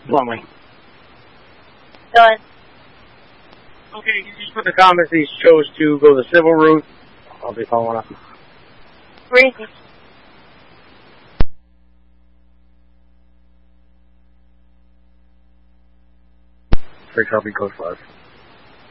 Bluntly. Done. Okay, you just put the comments he chose to go the civil route. I'll be following up. Reasons. Free copy code 5.